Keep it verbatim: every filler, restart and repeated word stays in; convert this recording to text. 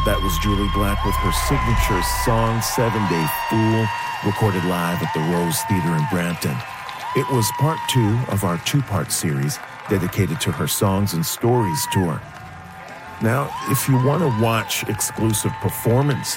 That was Jully Black with her signature song, Seven Day Fool, recorded live at the Rose Theater in Brampton. It was part two of our two-part series dedicated to her Songs and Stories tour. Now, if you want to watch exclusive performances